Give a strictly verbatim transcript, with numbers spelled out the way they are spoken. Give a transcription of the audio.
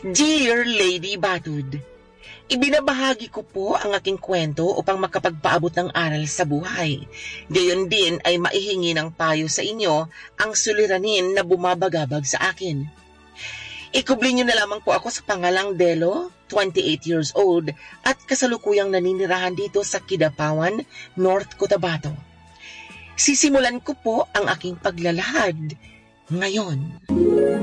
Dear Lady Batud, ibinabahagi ko po ang aking kwento upang makapagpaabot ng aral sa buhay. Gayon din ay maihingi ng payo sa inyo ang suliranin na bumabagabag sa akin. Ikubli niyo na lamang po ako sa pangalang Delo, twenty-eight years old, at kasalukuyang naninirahan dito sa Kidapawan, North Cotabato. Sisimulan ko po ang aking paglalahad ngayon.